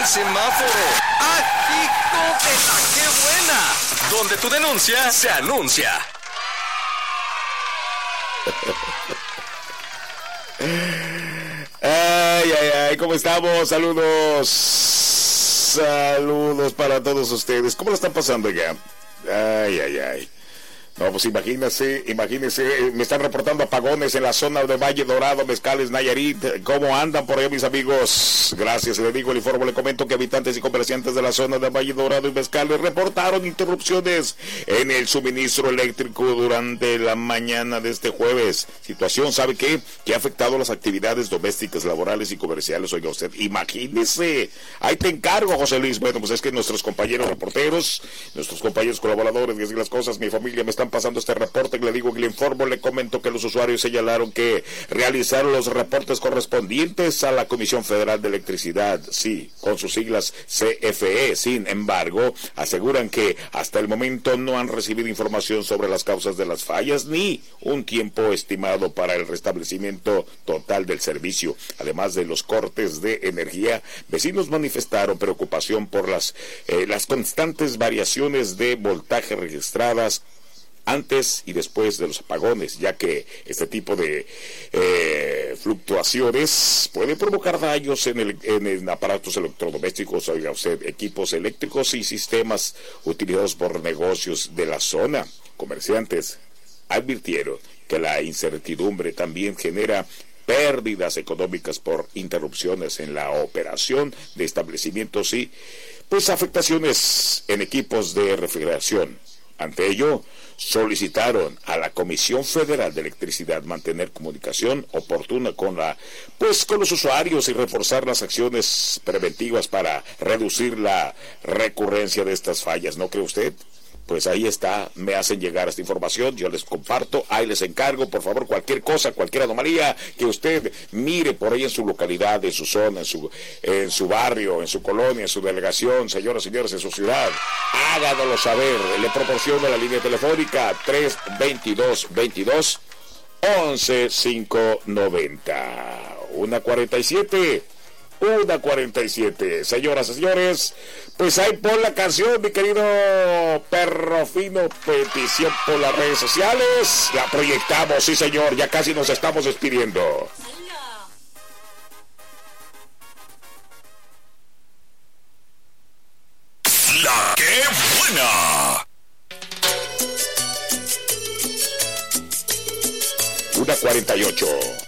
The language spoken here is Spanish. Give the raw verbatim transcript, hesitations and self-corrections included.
semáforo. ¡Ah, hijo de la qué buena! Donde tu denuncia se anuncia. Ay, ay, ay, ¿cómo estamos? Saludos. Saludos para todos ustedes. ¿Cómo lo están pasando ya? Ay, ay, ay. No, pues imagínense, imagínense, me están reportando apagones en la zona de Valle Dorado, Mezcales, Nayarit. ¿Cómo andan por ahí, mis amigos? Gracias, le digo el informe, le comento que habitantes y comerciantes de la zona de Valle Dorado y Mezcales reportaron interrupciones en el suministro eléctrico durante la mañana de este jueves. Situación, ¿sabe qué? Que ha afectado las actividades domésticas, laborales y comerciales. Oiga usted, imagínese. Ahí te encargo, José Luis. Bueno, pues es que nuestros compañeros reporteros, nuestros compañeros colaboradores, y así las cosas, mi familia me están pasando este reporte, le digo que le informo, le comento que los usuarios señalaron que realizaron los reportes correspondientes a la Comisión Federal de Electricidad, sí, con sus siglas C F E. Sin embargo, aseguran que hasta el momento no han recibido información sobre las causas de las fallas ni un tiempo estimado para el restablecimiento total del servicio. Además de los cortes de energía, vecinos manifestaron preocupación por las, eh, las constantes variaciones de voltaje registradas antes y después de los apagones, ya que este tipo de eh, fluctuaciones puede provocar daños en, el, en, en aparatos electrodomésticos, oiga usted, equipos eléctricos y sistemas utilizados por negocios de la zona. Comerciantes advirtieron que la incertidumbre también genera pérdidas económicas por interrupciones en la operación de establecimientos y pues afectaciones en equipos de refrigeración. Ante ello, solicitaron a la Comisión Federal de Electricidad mantener comunicación oportuna con la, pues con los usuarios y reforzar las acciones preventivas para reducir la recurrencia de estas fallas. ¿No cree usted? Pues ahí está, me hacen llegar esta información, yo les comparto, ahí les encargo, por favor, cualquier cosa, cualquier anomalía que usted mire por ahí en su localidad, en su zona, en su, en su barrio, en su colonia, en su delegación, señoras y señores, en su ciudad, háganoslo saber. Le proporciono la línea telefónica tres veintidós veintidós once quinientos noventa, una cuarenta y siete. Una cuarenta y siete, señoras y señores, pues ahí pon la canción, mi querido perro fino, petición por las redes sociales, la proyectamos, sí señor, ya casi nos estamos despidiendo. La que buena. Una cuarenta y ocho.